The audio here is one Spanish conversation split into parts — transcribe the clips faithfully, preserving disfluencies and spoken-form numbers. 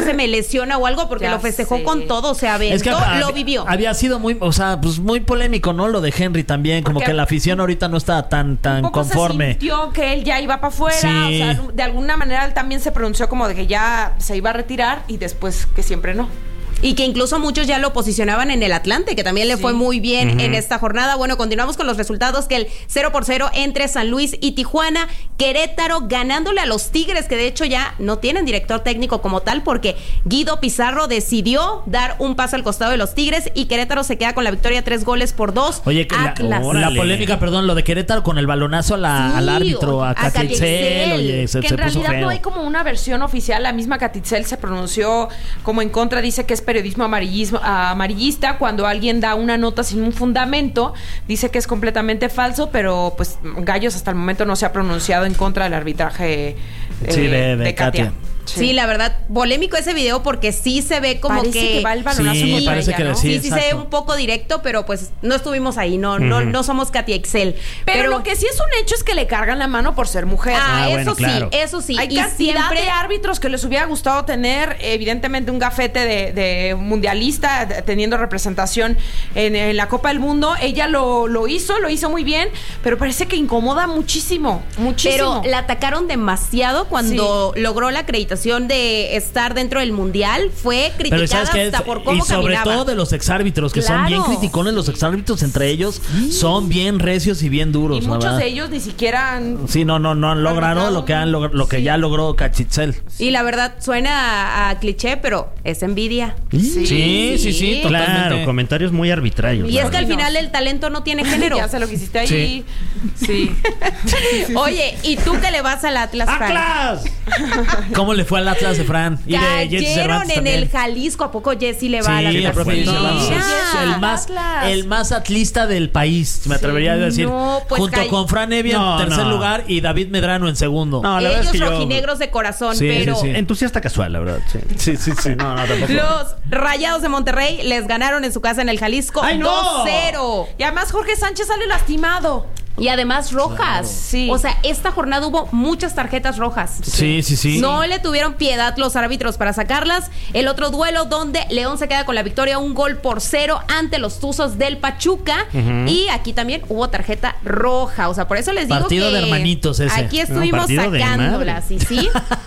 no se me lesiona o algo, porque Ya lo festejó sé. con todo, se aventó, Es que lo hab- vivió. Había sido muy, o sea, pues muy polémico, ¿no? Lo de Henry también, como Porque que la afición ahorita no está tan, tan un poco conforme. se sintió que él ya iba para afuera, Sí. o sea, de alguna manera él también se pronunció como de que ya se iba a retirar y después que siempre no. Y que incluso muchos ya lo posicionaban en el Atlante, que también le Sí. fue muy bien en esta jornada. Bueno, continuamos con los resultados, que el cero por cero entre San Luis y Tijuana. Querétaro ganándole a los Tigres, que de hecho ya no tienen director técnico como tal, porque Guido Pizarro decidió dar un paso al costado de los Tigres y Querétaro se queda con la victoria tres goles por dos. Oye, que la, Atlas. la polémica, perdón, lo de Querétaro con el balonazo a la- Sí, al árbitro, a a Katy Katy Itzel, Itzel, oye, se, que se en puso realidad feo. no hay como una versión oficial. La misma Catitzel se pronunció como en contra, dice que es periodismo amarillismo, amarillista. Cuando alguien da una nota sin un fundamento, dice que es completamente falso, pero pues Gallos hasta el momento no se ha pronunciado en contra del arbitraje eh, Sí, de- de Katia. Katia. Sí, la verdad, polémico ese video porque sí se ve como Parece que... que va el balonazo Sí, contra parece ella, que ¿no? sí. Sí, sí, se ve exacto. un poco directo, pero pues no estuvimos ahí, no, no, no somos Katia Excel. Pero, lo que sí es un hecho es que le cargan la mano por ser mujer. Ah, Ah, eso bueno, sí, claro. eso sí. Hay y cantidad siempre de árbitros que les hubiera gustado tener, evidentemente, un gafete de, de mundialista, de- teniendo representación en, en la Copa del Mundo. Ella lo, lo hizo, lo hizo muy bien, pero parece que incomoda muchísimo, muchísimo. Pero la atacaron demasiado cuando logró la acreditación de estar dentro del mundial. Fue Pero criticada ¿sabes qué? hasta por cómo Y sobre caminaba. todo de los exárbitros, que son bien Claro. criticones los exárbitros entre ellos, son bien recios y bien duros, y la muchos verdad. de ellos ni siquiera han... Sí, no, no, no han logrado logrado lo que han logr- lo que sí. ya logró Cachitzel. Y la verdad suena a, a cliché, pero es envidia. Sí, sí, sí, Sí. totalmente. Claro, comentarios muy arbitrarios. Y es que al Sí, no. final el talento no tiene género. Ya sé lo que hiciste ahí. Sí. Sí. Oye, ¿y tú que le vas al Atlas, Fran? ¡Atlas! ¿Cómo le fue al Atlas de Fran? Y de Jesse Cayeron Cervantes en también. el Jalisco. ¿A poco Jesse le va a la Sí, el profe Sí. Jesse Cervantes. Mira. El más, Atlas. el más atlista del país, me atrevería a decir. No, pues junto cay- con Fran Evia en No, tercer no. lugar y David Medrano en segundo. No, la verdad Ellos es que yo- rojinegros de corazón, Sí, pero sí, sí. Entusiasta casual, la verdad. Sí, Sí, sí, sí. No, no, tampoco. los Rayados de Monterrey les ganaron en su casa en el Jalisco ¡Ay, no! dos cero. Y además Jorge Sánchez sale lastimado. Y además rojas. Sí. O sea, esta jornada hubo muchas tarjetas rojas. Sí, sí, sí. No le tuvieron piedad los árbitros para sacarlas. El otro duelo donde León se queda con la victoria, un gol por cero ante los Tuzos del Pachuca. Y aquí también hubo tarjeta roja. O sea, por eso les digo Partido que de hermanitos ese. aquí No, estuvimos partido de sacándolas, ¿sí? sí.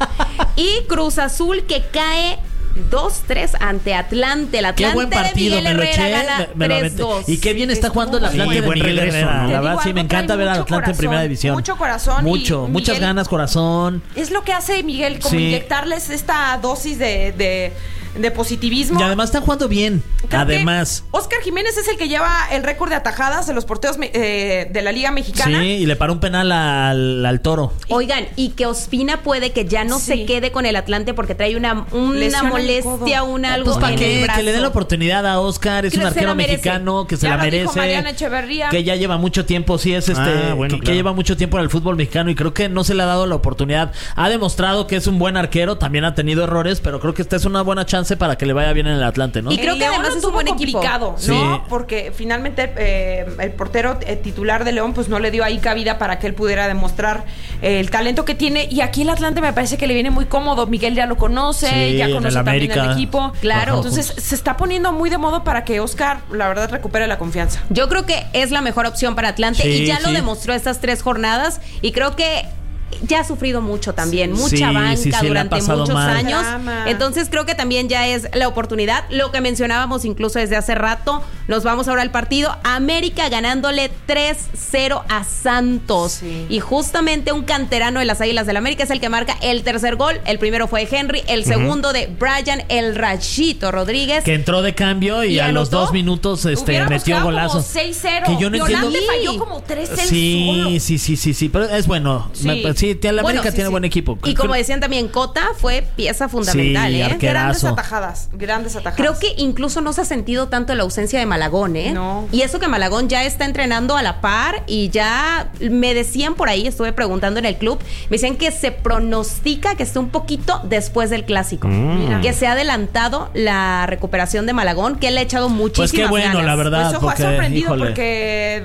Y Cruz Azul que cae dos tres ante Atlante. El Qué Atlante buen partido, de me Miguel lo Herrera eché, gana me, me lo tres aventé. dos. Y qué bien está jugando el Sí, Atlante de buen Miguel regreso, Herrera. ¿no? La Te verdad, digo sí, me algo, trae encanta ver al mucho Atlante en primera corazón, división. mucho corazón y Mucho, muchas Miguel- ganas, corazón. Es lo que hace Miguel, como Sí. inyectarles esta dosis de, de, de positivismo. Y además están jugando bien. Creo que Además. Oscar Jiménez es el que lleva el récord de atajadas de los porteros me- eh, de la Liga Mexicana. Sí, y le paró un penal al, al Toro. Oigan, y que Ospina puede que ya no Sí. se quede con el Atlante porque trae una, una Lesión en el molestia, codo. un algo Pues para en el qué, brazo. que le den la oportunidad a Oscar, es Que un se arquero la merece. mexicano que se Ya la lo dijo merece. Mariana Echeverría. Que ya lleva mucho tiempo, sí, es este, Ah, bueno, que, que claro. lleva mucho tiempo en el fútbol mexicano y creo que no se le ha dado la oportunidad. Ha demostrado que es un buen arquero, también ha tenido errores, pero creo que esta es una buena chance para que le vaya bien en el Atlante, ¿no? Y creo El que León además lo es un tuvo buen equipo. complicado, ¿no? Sí. Porque finalmente eh, el portero eh, titular de León pues no le dio ahí cabida para que él pudiera demostrar eh, el talento que tiene. Y aquí el Atlante me parece que le viene muy cómodo. Miguel ya lo conoce, Sí, ya en conoce el también América. el equipo. Claro. Entonces se está poniendo muy de modo para que Oscar, la verdad, recupere la confianza. Yo creo que es la mejor opción para Atlante Sí, y ya lo sí. demostró estas tres jornadas y creo que ya ha sufrido mucho también, Sí. mucha Sí, banca sí, sí, le ha durante pasado muchos mal. años. Drama. Entonces creo que también ya es la oportunidad. Lo que mencionábamos incluso desde hace rato, nos vamos ahora al partido. América ganándole tres cero a Santos. Sí. Y justamente un canterano de las Águilas del América es el que marca el tercer gol. El primero fue de Henry, el segundo de Brian El Rayito Rodríguez. Que entró de cambio y, Y a los anotó. dos minutos este, Hubiéramos metió quedado golazo. como seis cero. Que yo no Yolanda entiendo. falló como tres cero Sí, solo. sí, sí, sí, sí, pero es bueno. Sí. Me- sí, la América Bueno, sí, tiene sí. buen equipo. Y como Creo- decían también, Cota fue pieza fundamental, Sí, ¿eh? arquero. Grandes Querazo. atajadas, grandes atajadas. Creo que incluso no se ha sentido tanto la ausencia de Malagón, ¿eh? No. Y eso que Malagón ya está entrenando a la par y ya me decían por ahí, estuve preguntando en el club, me decían que se pronostica que esté un poquito después del clásico. Mm. Que se ha adelantado la recuperación de Malagón, que él le ha echado Pues muchísimas qué bueno, ganas. la verdad. Pues ojo, ha porque, sorprendido híjole. porque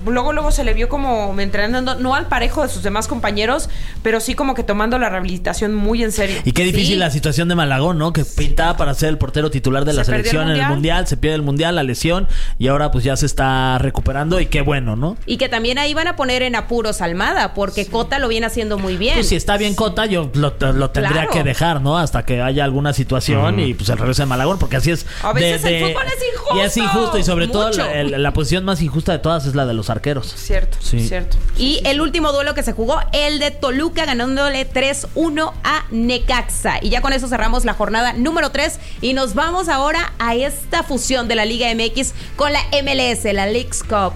luego luego se le vio como entrenando, no al parejo de sus demás compañeros, pero sí como que tomando la rehabilitación muy en serio. Y qué difícil Sí. la situación de Malagón, ¿no? Que pintaba para ser el portero titular de la Se perdió el selección en el mundial. mundial, se pierde el mundial, la lesión, y ahora pues ya se está recuperando y qué bueno, ¿no? Y que también ahí van a poner en apuros a Almada, porque Cota lo viene haciendo muy bien. Pues si está bien Cota, yo lo, lo tendría Claro. que dejar, ¿no? Hasta que haya alguna situación y pues el regreso de Malagón, porque así es. A veces el fútbol es injusto. Y es injusto, y sobre todo Mucho. la, el- la posición más injusta de todas es la de los arqueros. Cierto, Sí. cierto. Y el último duelo que se jugó, el de Toluca ganándole tres uno a Necaxa. Y ya con eso cerramos la jornada número tres y nos vamos ahora a esta fusión de la Liga M X con la M L S, la Leagues Cup.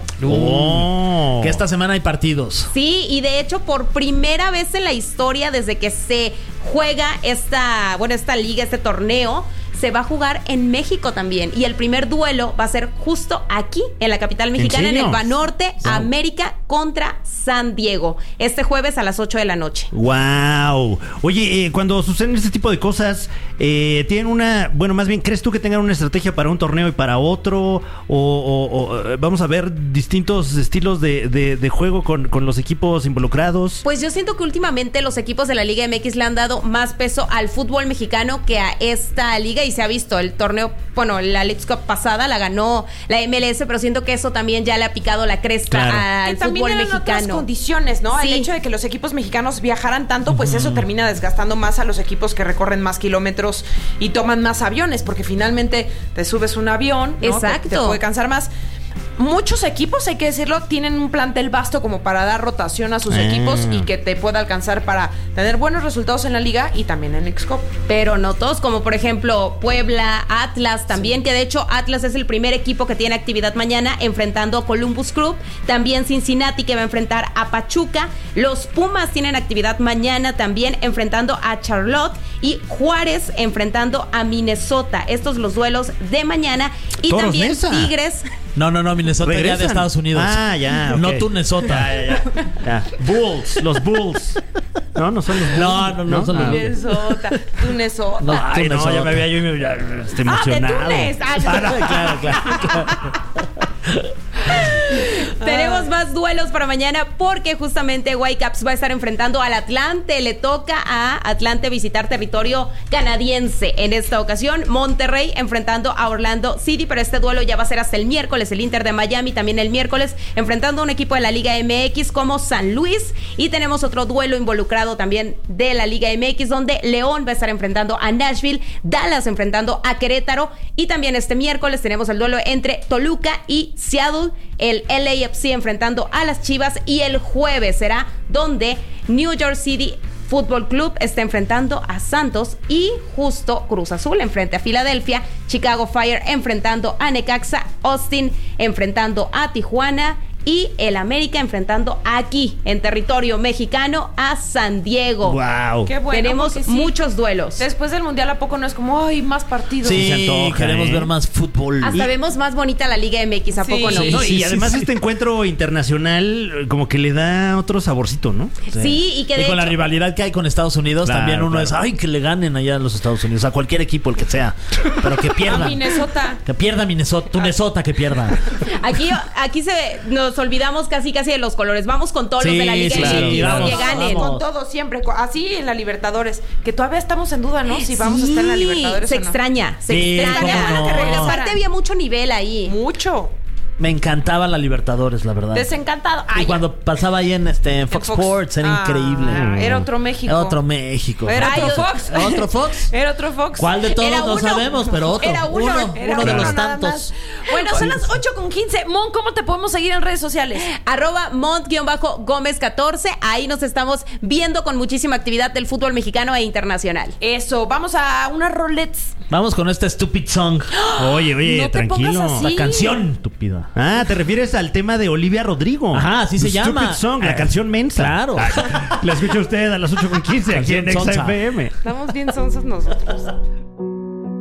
Oh. Que esta semana hay partidos. Sí, y de hecho por primera vez en la historia desde que se juega esta, bueno, esta liga, este torneo, se va a jugar en México también. Y el primer duelo va a ser justo aquí, en la capital mexicana, en, serio? el Banorte, América contra San Diego. Este jueves a las ocho de la noche. Wow. Oye, eh, cuando suceden este tipo de cosas, eh, ¿tienen una, bueno, más bien, crees tú que tengan una estrategia para un torneo y para otro? ¿O, o- o, eh, vamos a ver distintos estilos de, de- de juego con, con los equipos involucrados? Pues yo siento que últimamente los equipos de la Liga M X le han dado más peso al fútbol mexicano que a esta liga, y se ha visto el torneo, bueno, la Leagues Cup pasada la ganó la M L S, pero siento que eso también ya le ha picado la cresta Claro. al Que también fútbol eran otras mexicano. condiciones, ¿no? Sí. El hecho de que los equipos mexicanos viajaran tanto, pues eso termina desgastando más a los equipos que recorren más kilómetros y toman más aviones, porque finalmente te subes un avión, ¿no? Exacto. Te, te puede cansar más. Muchos equipos, hay que decirlo, tienen un plantel vasto como para dar rotación a sus Ah. equipos y que te pueda alcanzar para tener buenos resultados en la liga y también en Leagues Cup. Pero no todos, como por ejemplo Puebla, Atlas también, que de hecho Atlas es el primer equipo que tiene actividad mañana enfrentando a Columbus Crew. También Cincinnati, que va a enfrentar a Pachuca. Los Pumas tienen actividad mañana también enfrentando a Charlotte. Y Juárez enfrentando a Minnesota. Estos los duelos de mañana. Y Toros también Nesa. Tigres. No, no, no, Minnesota ya de ¿Regresan? Estados Unidos. Ah, ya, ok. No tú, Minnesota. Ya, ya, ya. Ya. Bulls, los Bulls. No, no son los Bulls. No, no, no son los Ah, Bulls. Minnesota, Minnesota. No, Ay, Túnez, no, ya otro. me había yo ya, estoy Ah, de emocionado. Túnez. Ah, Ah, no, claro, claro, claro. Tenemos más duelos para mañana porque justamente Whitecaps va a estar enfrentando al Atlante. Le toca a Atlante visitar territorio canadiense en esta ocasión. Monterrey enfrentando a Orlando City, pero este duelo ya va a ser hasta el miércoles. El Inter de Miami también el miércoles enfrentando a un equipo de la Liga M X como San Luis. Y tenemos otro duelo involucrado también de la Liga M X donde León va a estar enfrentando a Nashville, Dallas enfrentando a Querétaro. Y también este miércoles tenemos el duelo entre Toluca y Seattle, el L A F C enfrentando a las Chivas, y el jueves será donde New York City Fútbol Club está enfrentando a Santos y justo Cruz Azul enfrente a Filadelfia, Chicago Fire enfrentando a Necaxa, Austin enfrentando a Tijuana y el América enfrentando aquí en territorio mexicano a San Diego. Wow. Qué bueno, Tenemos porque sí, muchos duelos. después del Mundial, ¿a poco no es como, ay, más partidos? Sí, se antoja, queremos ¿eh? ver más fútbol. Hasta vemos más bonita la Liga M X, ¿a Sí. poco no? Sí. No, y además este encuentro internacional eh, como que le da otro saborcito, ¿no? Sí, y que de Y con la hecho- rivalidad que hay con Estados Unidos, Claro, también uno claro. es, ay, que le ganen allá a los Estados Unidos, a cualquier equipo, el que sea, pero que A pierda. Minnesota. Que pierda Minnesota, tu Minnesota que pierda. Aquí, aquí se nos olvidamos casi casi de los colores. Vamos con todos los Sí, de la Liga sí, M X, sí, vamos, que ganen. vamos. Con todo, siempre. co- Así en la Libertadores. Que todavía estamos en duda, ¿no? Si vamos a estar en la Sí, Libertadores se o no. extraña, se Sí, extraña. cómo no. Que regresaran. Aparte había mucho nivel ahí. Mucho. Me encantaba la Libertadores, la verdad. Desencantado. Y Ay, cuando pasaba ahí en este en en Fox, Sports era Ah, increíble. Era otro México. Era otro México. Era Ay, otro yo- Fox. ¿Otro Fox? Era otro Fox. ¿Cuál de todos Era no uno. sabemos? Pero otro. Era uno, uno, Era uno de uno los nada tantos. más. Bueno, son las ocho con quince. Mon, ¿cómo te podemos seguir en redes sociales? Arroba Mont-Gómez catorce. Ahí nos estamos viendo con muchísima actividad del fútbol mexicano e internacional. Eso, vamos a unas rolets. Vamos con este Stupid Song. Oye, oye, No te tranquilo. pongas así. La canción estúpida. Ah, ¿te refieres al tema de Olivia Rodrigo? Ajá, así se Stupid llama. Song, la Eh, canción mensa. claro. Ah, la escucha usted a las ocho con quince aquí en Canción Exa sonsa. F M. Estamos bien sonsos nosotros.